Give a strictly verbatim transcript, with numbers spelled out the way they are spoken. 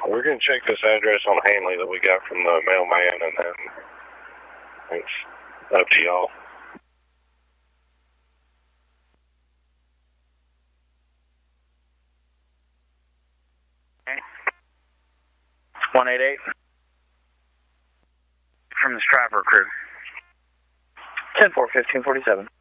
We're going to check this address on Hanley that we got from the mailman, and then it's up to y'all. one eight eight. From the Stratford crew. ten four, fifteen forty-seven.